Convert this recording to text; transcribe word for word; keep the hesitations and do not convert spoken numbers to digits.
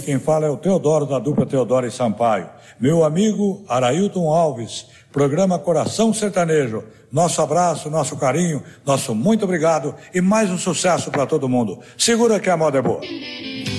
Aqui quem fala é o Teodoro, da dupla Teodoro e Sampaio. Meu amigo Arailton Alves, programa Coração Sertanejo. Nosso abraço, nosso carinho, nosso muito obrigado e mais um sucesso para todo mundo. Segura que a moda é boa.